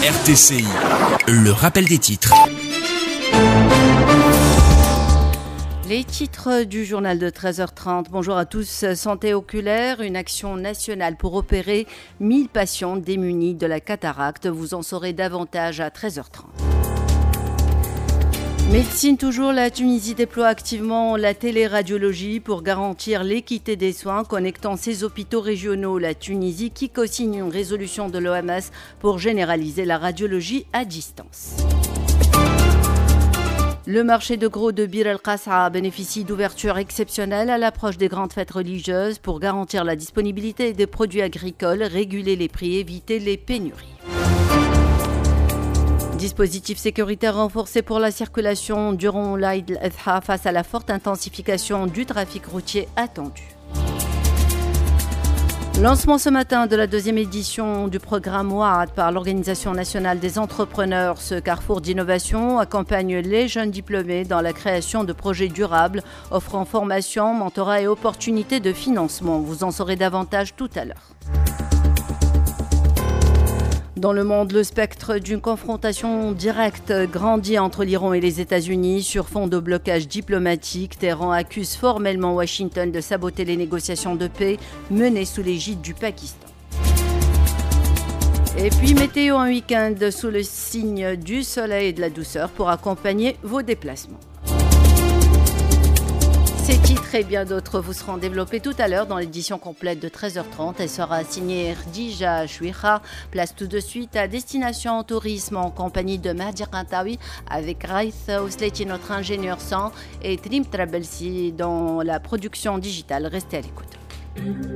RTCI, le rappel des titres. Les titres du journal de 13h30. Bonjour à tous. Santé oculaire, une action nationale pour opérer 1000 patients démunis de la cataracte. Vous en saurez davantage à 13h30. Médecine toujours, la Tunisie déploie activement la téléradiologie pour garantir l'équité des soins, connectant ses hôpitaux régionaux. La Tunisie qui co-signe une résolution de l'OMS pour généraliser la radiologie à distance. Le marché de gros de Bir el-Qas'a bénéficie d'ouverture exceptionnelle à l'approche des grandes fêtes religieuses pour garantir la disponibilité des produits agricoles, réguler les prix, éviter les pénuries. Dispositif sécuritaire renforcé pour la circulation durant l'Aïd al-Adha face à la forte intensification du trafic routier attendu. Lancement ce matin de la deuxième édition du programme WAAD par l'Organisation nationale des entrepreneurs. Ce carrefour d'innovation accompagne les jeunes diplômés dans la création de projets durables, offrant formation, mentorat et opportunités de financement. Vous en saurez davantage tout à l'heure. Dans le monde, le spectre d'une confrontation directe grandit entre l'Iran et les États-Unis sur fond de blocage diplomatique. Téhéran accuse formellement Washington de saboter les négociations de paix menées sous l'égide du Pakistan. Et puis météo un week-end sous le signe du soleil et de la douceur pour accompagner vos déplacements. Ces titres et bien d'autres vous seront développés tout à l'heure dans l'édition complète de 13h30. Elle sera signée Rdija Chouicha. Place tout de suite à Destination Tourisme en compagnie de Mahdi Kantawi avec Raith Ousleti, notre ingénieur son, et Trim Trabelsi dans la production digitale. Restez à l'écoute.